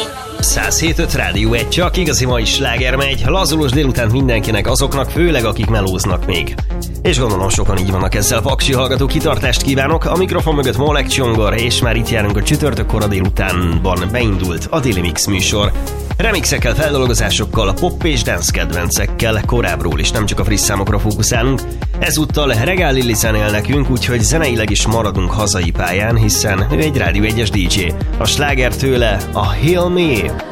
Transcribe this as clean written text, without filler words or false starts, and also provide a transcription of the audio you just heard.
107.5 Rádió 1, csak igazi mai sláger megy. Lazulós délután mindenkinek, azoknak főleg, akik melóznak még. És gondolom sokan így vannak ezzel. Paksi hallgató, kitartást kívánok. A mikrofon mögött Molek Csongor, és már itt járunk a csütörtök kora délutánban. Beindult a Daily Mix műsor. Remixekkel, feldolgozásokkal, pop és dance kedvencekkel, korábbról is, nem csak a friss számokra fókuszálunk. Ezúttal Regál Lili zenél nekünk, úgyhogy zeneileg is maradunk hazai pályán, hiszen ő egy Rádió 1-es DJ. A sláger tőle a Heal Me.